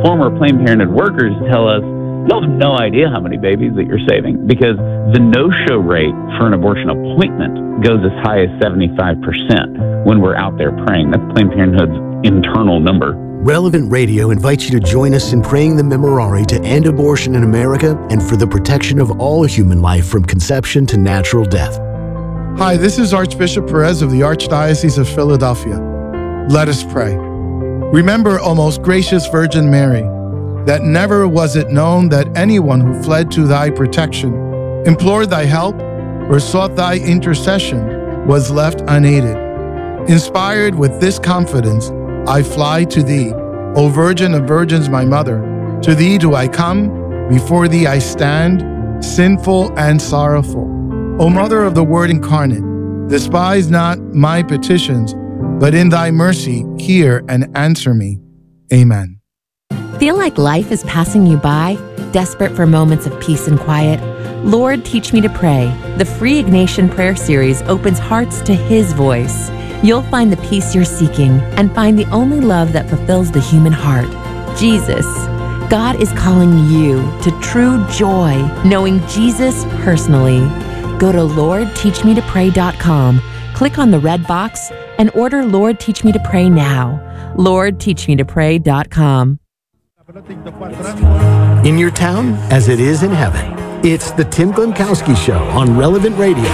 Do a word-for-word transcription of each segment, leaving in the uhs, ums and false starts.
former Planned Parenthood workers tell us, you'll have no idea how many babies that you're saving, because the no-show rate for an abortion appointment goes as high as seventy-five percent when we're out there praying. That's Planned Parenthood's internal number. Relevant Radio invites you to join us in praying the Memorare to end abortion in America and for the protection of all human life from conception to natural death. Hi, this is Archbishop Perez of the Archdiocese of Philadelphia. Let us pray. Remember, O most gracious Virgin Mary, that never was it known that anyone who fled to thy protection, implored thy help, or sought thy intercession was left unaided. Inspired with this confidence, I fly to thee, O Virgin of Virgins, my mother. To thee do I come, before thee I stand, sinful and sorrowful. O Mother of the Word incarnate, despise not my petitions, but in thy mercy hear and answer me. Amen. Feel like life is passing you by? Desperate for moments of peace and quiet? Lord, Teach Me to Pray. The free Ignatian Prayer Series opens hearts to His voice. You'll find the peace you're seeking and find the only love that fulfills the human heart, Jesus. God is calling you to true joy, knowing Jesus personally. Go to lord teach me to pray dot com, click on the red box, and order Lord Teach Me to Pray now. lord teach me to pray dot com. In your town, as it is in heaven, it's the Tim Glemkowski Show on Relevant Radio.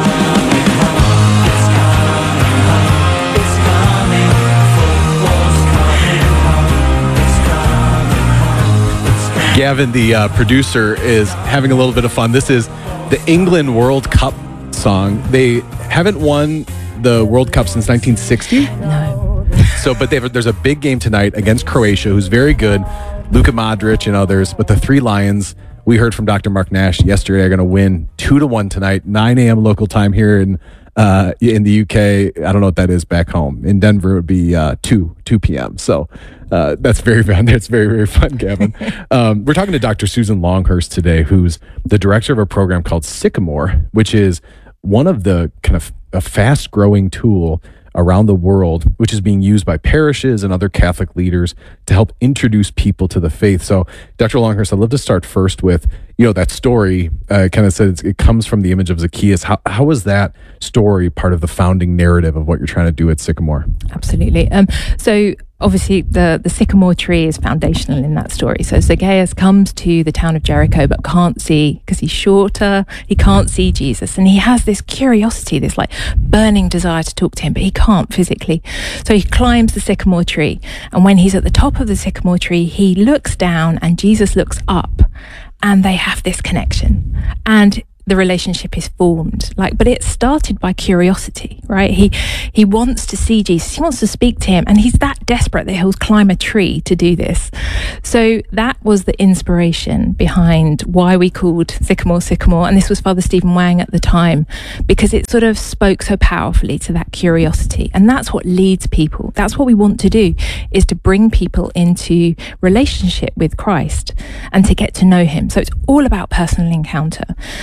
Gavin, the uh, producer, is having a little bit of fun. This is the England World Cup song. They haven't won the World Cup since nineteen sixty. No. So, but they have, there's a big game tonight against Croatia, who's very good. Luka Modric and others. But the Three Lions, we heard from Doctor Mark Nash yesterday, are going to win two to one tonight, nine a.m. local time here in uh, in the U K. I don't know what that is back home. In Denver, it would be uh, two p.m. So uh, that's very fun. That's very, very fun, Gavin. um, we're talking to Doctor Susan Longhurst today, who's the director of a program called Sycamore, which is one of the kind of a fast-growing tool around the world, which is being used by parishes and other Catholic leaders to help introduce people to the faith. So, Doctor Longhurst, I'd love to start first with, you know, that story uh, kind of says it comes from the image of Zacchaeus. How, how was that story part of the founding narrative of what you're trying to do at Sycamore? Absolutely. Um, so, obviously, the, the sycamore tree is foundational in that story. So Zacchaeus comes to the town of Jericho, but can't see, because he's shorter, he can't see Jesus. And he has this curiosity, this like burning desire to talk to him, but he can't physically. So he climbs the sycamore tree. And when he's at the top of the sycamore tree, he looks down and Jesus looks up, and they have this connection. And the relationship is formed, like, but it started by curiosity, right? He he wants to see Jesus, he wants to speak to him, and he's that desperate that he'll climb a tree to do this. So that was the inspiration behind why we called Sycamore Sycamore, and this was Father Stephen Wang at the time, because it sort of spoke so powerfully to that curiosity, and that's what leads people. That's what we want to do, is to bring people into relationship with Christ and to get to know him. So it's all about personal encounter.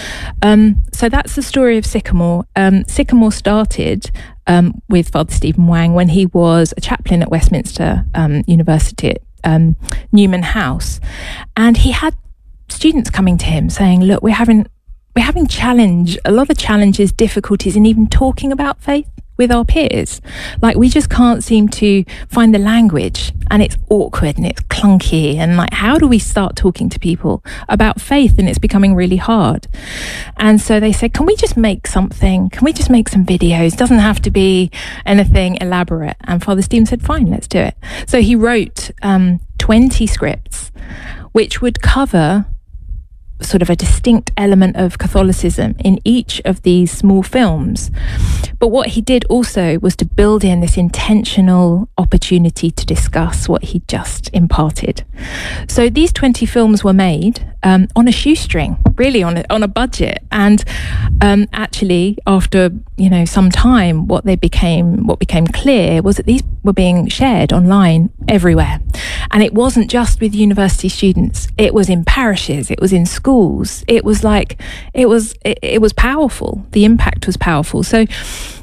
Um, so that's the story of Sycamore. Um, Sycamore started um, with Father Stephen Wang when he was a chaplain at Westminster um, University at um, Newman House, and he had students coming to him saying, "Look, we're having we're having challenge, a lot of challenges, difficulties in even talking about faith with our peers. Like, we just can't seem to find the language, and it's awkward and it's clunky, and like, how do we start talking to people about faith? And it's becoming really hard." And so they said, can we just make something? Can we just make some videos? It doesn't have to be anything elaborate. And Father Stephen said, fine, let's do it. So he wrote um, twenty scripts, which would cover sort of a distinct element of Catholicism in each of these small films. But what he did also was to build in this intentional opportunity to discuss what he just imparted. So these twenty films were made um, on a shoestring, really on a, on a budget. And um, actually, after you know some time, what they became, what became clear was that these were being shared online everywhere. And it wasn't just with university students. It was in parishes. It was in schools. It was like, it was, it, it was powerful. The impact was powerful. So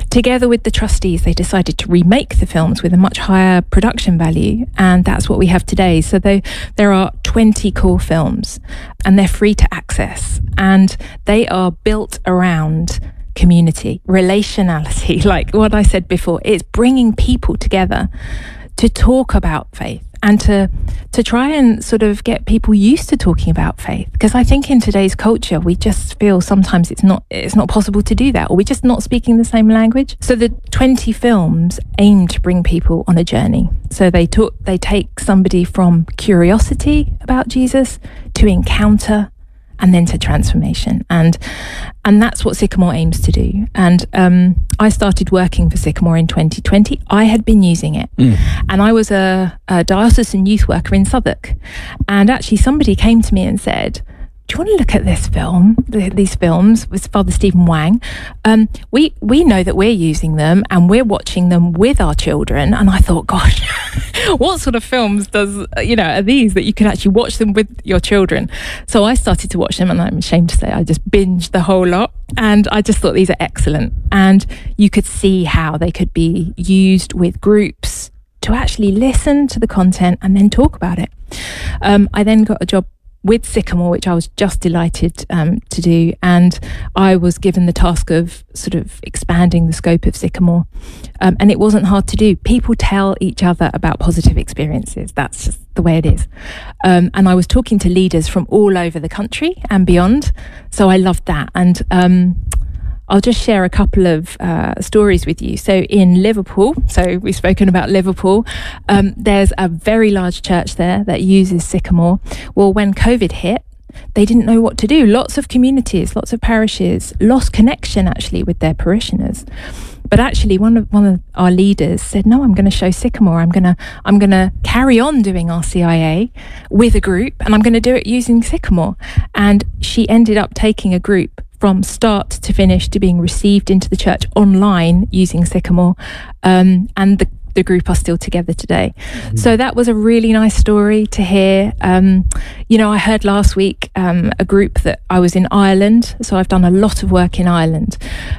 together with the trustees, they decided to remake the films with a much higher production value, and that's what we have today. So they, there are twenty core films, and they're free to access, and they are built around community, relationality, like what I said before. It's bringing people together to talk about faith and to to try and sort of get people used to talking about faith, because I think in today's culture we just feel sometimes it's not it's not possible to do that, or we're just not speaking the same language. So the twenty films aim to bring people on a journey. So they talk, they take somebody from curiosity about Jesus to encounter, and then to transformation. And and that's what Sycamore aims to do. And um, I started working for Sycamore in twenty twenty. I had been using it. Mm. And I was a, a diocesan youth worker in Southwark. And actually somebody came to me and said, do you want to look at this film, th- these films with Father Stephen Wang? Um, we we know that we're using them and we're watching them with our children. And I thought, gosh, what sort of films does, you know, are these that you can actually watch them with your children? So I started to watch them, and I'm ashamed to say I just binged the whole lot. And I just thought these are excellent. And you could see how they could be used with groups to actually listen to the content and then talk about it. Um, I then got a job with Sycamore, which I was just delighted um, to do, and I was given the task of sort of expanding the scope of Sycamore, um, and it wasn't hard to do. People tell each other about positive experiences. That's just the way it is, um, and I was talking to leaders from all over the country and beyond, so I loved that. And um, I'll just share a couple of uh, stories with you. So in Liverpool, so we've spoken about Liverpool, um, there's a very large church there that uses Sycamore. Well, when COVID hit, they didn't know what to do. Lots of communities, lots of parishes lost connection actually with their parishioners. But actually, one of one of our leaders said, "No, I'm going to show Sycamore. I'm going to I'm going to carry on doing our C I A with a group, and I'm going to do it using Sycamore." And she ended up taking a group from start to finish to being received into the church online using Sycamore, um, and the, the group are still together today. Mm-hmm. So that was a really nice story to hear. Um, you know, I heard last week um, a group that I was in Ireland, so I've done a lot of work in Ireland,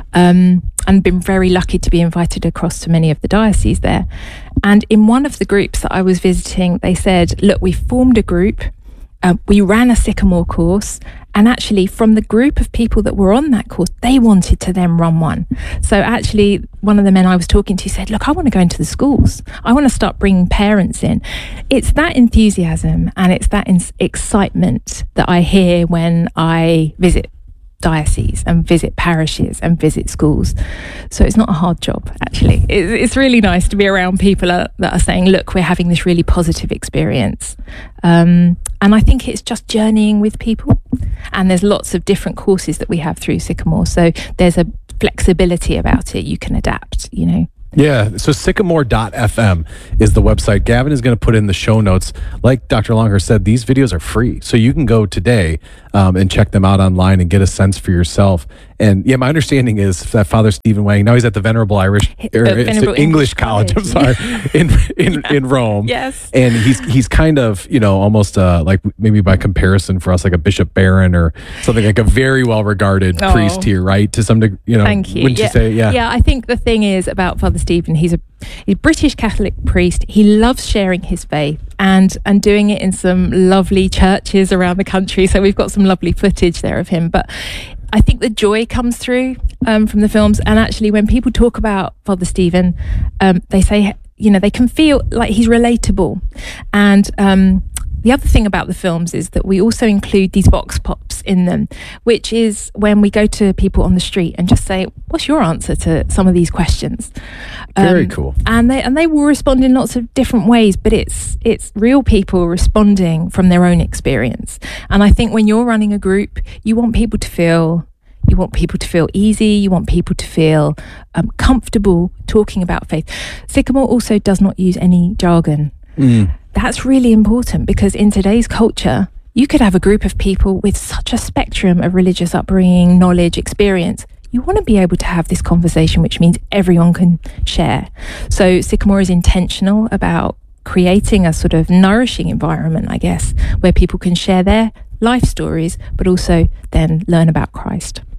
um, and been very lucky to be invited across to many of the dioceses there. And in one of the groups that I was visiting, they said, look, we formed a group, uh, we ran a Sycamore course, and actually from the group of people that were on that course, they wanted to then run one. So actually one of the men I was talking to said, look, I want to go into the schools. I want to start bringing parents in. It's that enthusiasm and it's that in- excitement that I hear when I visit dioceses and visit parishes and visit schools. So it's not a hard job, actually. It's, it's really nice to be around people that are saying, look, we're having this really positive experience. Um, and I think it's just journeying with people. And there's lots of different courses that we have through Sycamore. So there's a flexibility about it. You can adapt, you know. Yeah, so sycamore dot f m is the website. Gavin is going to put in the show notes. Like Doctor Longhurst said, these videos are free. So you can go today um, and check them out online and get a sense for yourself. And yeah, my understanding is that Father Stephen Wang, now he's at the Venerable Irish, or uh, it's Venerable the English College, College, I'm sorry, in in, yeah. in Rome. Yes. And he's he's kind of, you know, almost uh, like maybe by comparison for us, like a Bishop Barron or something, like a very well-regarded oh. priest here, right? To some degree, you know, Thank you. wouldn't yeah. you say? Yeah. Yeah, I think the thing is about Father Stephen, he's a he's a British Catholic priest. He loves sharing his faith and and doing it in some lovely churches around the country. So we've got some lovely footage there of him. But I think the joy comes through um, from the films. And actually, when people talk about Father Stephen, um, they say, you know, they can feel like he's relatable. And um, the other thing about the films is that we also include these vox pops in them, which is when we go to people on the street and just say, what's your answer to some of these questions? Very um, cool. And they and they will respond in lots of different ways, but it's it's real people responding from their own experience. And I think when you're running a group, you want people to feel you want people to feel easy, you want people to feel um, comfortable talking about faith. Sycamore also does not use any jargon. Mm. That's really important because in today's culture, you could have a group of people with such a spectrum of religious upbringing, knowledge, experience. You want to be able to have this conversation, which means everyone can share. So Sycamore is intentional about creating a sort of nourishing environment, I guess, where people can share their life stories, but also then learn about Christ.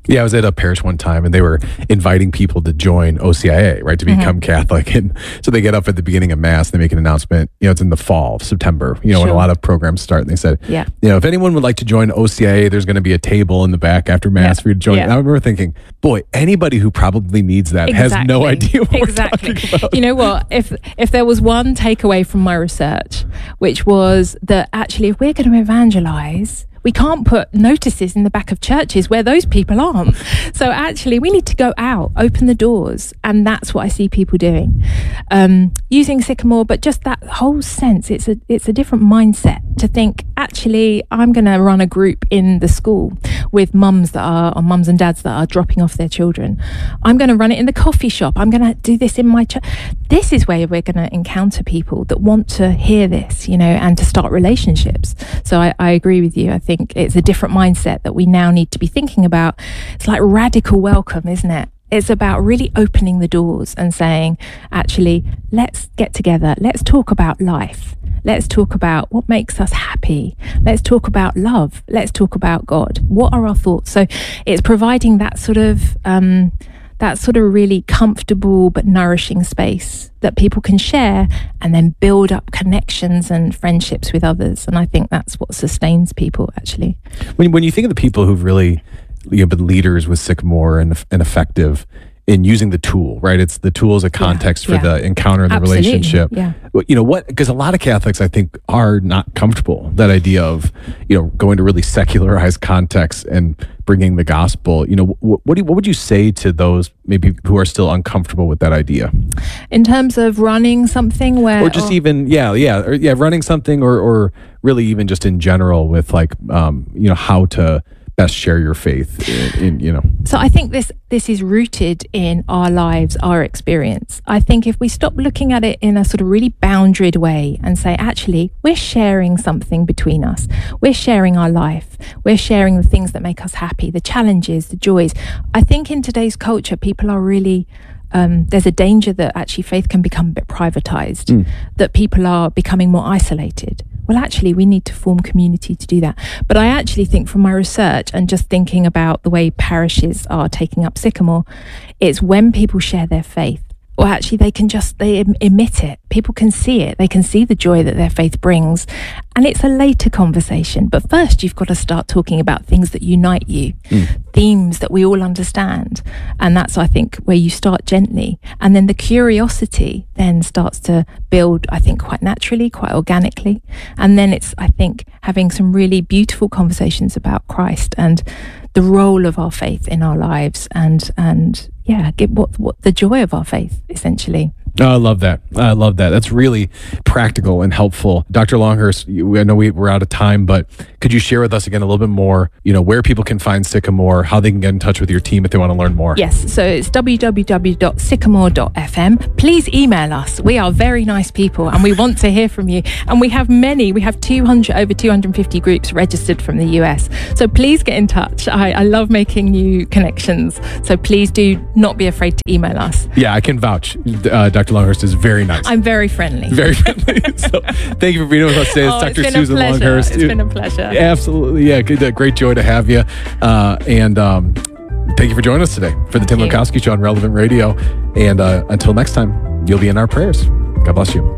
Yeah, I was at a parish one time and they were inviting people to join O C I A, right, to become mm-hmm. Catholic. And so they get up at the beginning of Mass, they make an announcement, you know, it's in the fall, September, you know, sure. when a lot of programs start. And they said, yeah. you know, if anyone would like to join O C I A, there's going to be a table in the back after Mass yeah. for you to join. Yeah. And I remember thinking, boy, anybody who probably needs that exactly. has no idea what exactly. we're talking about. You know what? If, if there was one takeaway from my research, which was that actually if we're going to evangelize, we can't put notices in the back of churches where those people aren't. So actually, we need to go out, open the doors, and that's what I see people doing. Um, using Sycamore, but just that whole sense, it's a it's a different mindset to think, actually, I'm going to run a group in the school with mums that are, or mums and dads that are dropping off their children. I'm going to run it in the coffee shop. I'm going to do this in my church. This is where we're going to encounter people that want to hear this, you know, and to start relationships. So I, I agree with you. I think think it's a different mindset that we now need to be thinking about. It's like radical welcome, isn't it? It's about really opening the doors and saying, actually, let's get together. Let's talk about life. Let's talk about what makes us happy. Let's talk about love. Let's talk about God. What are our thoughts? So it's providing that sort of um, that sort of really comfortable but nourishing space that people can share and then build up connections and friendships with others. And I think that's what sustains people, actually. When when you think of the people who've really, you know, been leaders with Sycamore and, and effective in using the tool, right? It's the tool as a context yeah, for yeah. the encounter and the Absolutely. relationship. Yeah. You know what? Because a lot of Catholics, I think, are not comfortable that idea of, you know, going to really secularized contexts and bringing the gospel. You know, what what, do you, what would you say to those maybe who are still uncomfortable with that idea? In terms of running something where, or just or, even yeah, yeah, or, yeah, running something, or or really even just in general with like, um, you know, how to best share your faith in, in, you know. So I think this this is rooted in our lives, our experience. I think if we stop looking at it in a sort of really boundaried way and say, actually, we're sharing something between us. We're sharing our life. We're sharing the things that make us happy, the challenges, the joys. I think in today's culture, people are really Um, there's a danger that actually faith can become a bit privatized, mm. that people are becoming more isolated. Well, actually, we need to form community to do that. But I actually think from my research and just thinking about the way parishes are taking up Sycamore, it's when people share their faith, or actually they can just, they em- emit it. People can see it. They can see the joy that their faith brings. And it's a later conversation. But first, you've got to start talking about things that unite you, mm. themes that we all understand. And that's, I think, where you start gently. And then the curiosity then starts to build, I think, quite naturally, quite organically. And then it's, I think, having some really beautiful conversations about Christ and the role of our faith in our lives, and and yeah, get what what the joy of our faith, essentially. Oh, I love that. I love that. That's really practical and helpful. Doctor Longhurst, I know we, we're out of time, but could you share with us again a little bit more, you know, where people can find Sycamore, how they can get in touch with your team if they want to learn more? Yes, so it's w w w dot sycamore dot f m. Please email us. We are very nice people and we want to hear from you. And we have many, we have two hundred, over two hundred fifty groups registered from the U S. So please get in touch. I, I love making new connections. So please do not be afraid to email us. Yeah, I can vouch. Uh, Doctor Longhurst is very nice. I'm very friendly. Very friendly. So thank you for being with us today. It's oh, Doctor It's Susan Longhurst. It's been a pleasure. Absolutely. Yeah, good, great joy to have you. Uh, and um, thank you for joining us today for the Tim Lukowski Show on Relevant Radio. And uh, until next time, you'll be in our prayers. God bless you.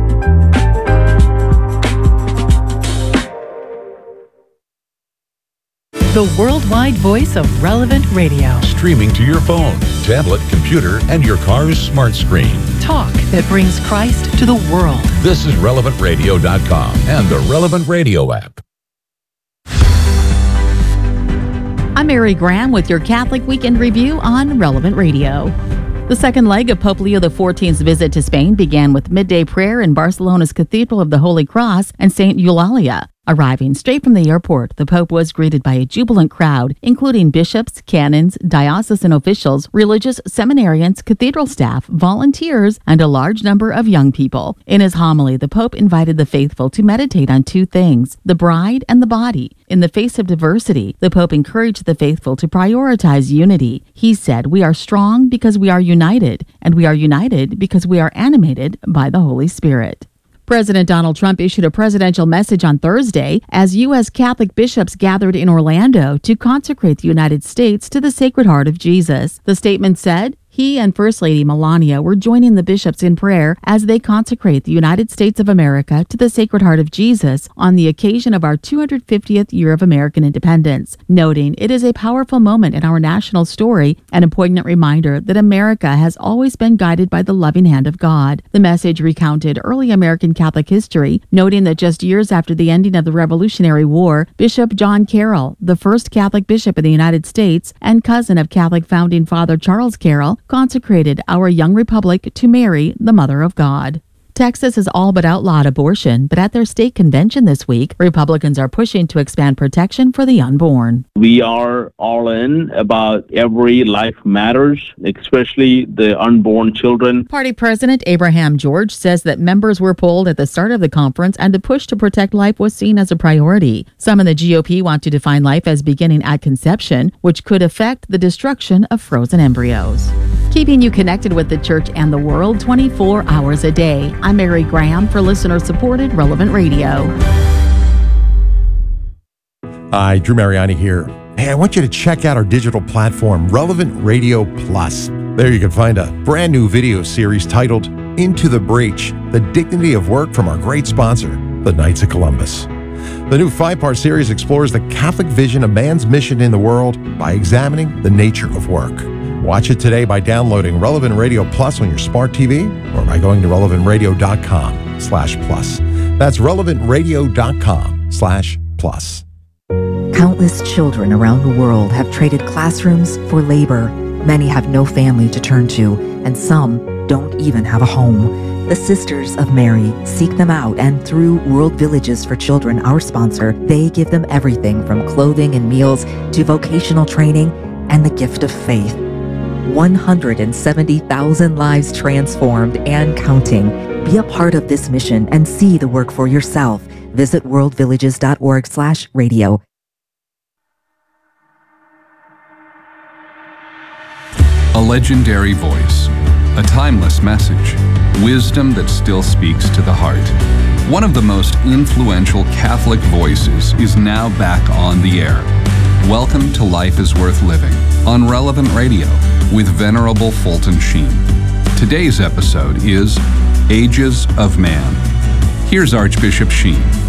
The worldwide voice of Relevant Radio. Streaming to your phone, tablet, computer, and your car's smart screen. Talk that brings Christ to the world. This is relevant radio dot com and the Relevant Radio app. I'm Mary Graham with your Catholic Weekend Review on Relevant Radio. The second leg of Pope Leo the fourteenth's visit to Spain began with midday prayer in Barcelona's Cathedral of the Holy Cross and Saint Eulalia. Arriving straight from the airport, the Pope was greeted by a jubilant crowd, including bishops, canons, diocesan officials, religious seminarians, cathedral staff, volunteers, and a large number of young people. In his homily, the Pope invited the faithful to meditate on two things, the bride and the body. In the face of diversity, the Pope encouraged the faithful to prioritize unity. He said, "We are strong because we are united, and we are united because we are animated by the Holy Spirit." President Donald Trump issued a presidential message on Thursday as U S Catholic bishops gathered in Orlando to consecrate the United States to the Sacred Heart of Jesus. The statement said, he and First Lady Melania were joining the bishops in prayer as they consecrate the United States of America to the Sacred Heart of Jesus on the occasion of our two hundred fiftieth year of American independence, noting it is a powerful moment in our national story and a poignant reminder that America has always been guided by the loving hand of God. The message recounted early American Catholic history, noting that just years after the ending of the Revolutionary War, Bishop John Carroll, the first Catholic bishop in the United States and cousin of Catholic founding father Charles Carroll, consecrated our young republic to Mary, the Mother of God. Texas has all but outlawed abortion, but at their state convention this week, Republicans are pushing to expand protection for the unborn. We are all in about every life matters, especially the unborn children. Party President Abraham George says that members were polled at the start of the conference and the push to protect life was seen as a priority. Some in the G O P want to define life as beginning at conception, which could affect the destruction of frozen embryos. Keeping you connected with the church and the world twenty-four hours a day. I'm Mary Graham for listener-supported Relevant Radio. Hi, Drew Mariani here. Hey, I want you to check out our digital platform, Relevant Radio Plus. There you can find a brand new video series titled Into the Breach, The Dignity of Work from our great sponsor, the Knights of Columbus. The new five-part series explores the Catholic vision of man's mission in the world by examining the nature of work. Watch it today by downloading Relevant Radio Plus on your smart T V or by going to relevant radio dot com slash plus. That's relevant radio dot com slash plus. Countless children around the world have traded classrooms for labor. Many have no family to turn to, and some don't even have a home. The Sisters of Mary seek them out, and through World Villages for Children, our sponsor, they give them everything from clothing and meals to vocational training and the gift of faith. one hundred seventy thousand lives transformed and counting. Be a part of this mission and see the work for yourself. Visit world villages dot org slash radio. A legendary voice, a timeless message, wisdom that still speaks to the heart. One of the most influential Catholic voices is now back on the air. Welcome to Life is Worth Living on Relevant Radio with Venerable Fulton Sheen. Today's episode is Ages of Man. Here's Archbishop Sheen.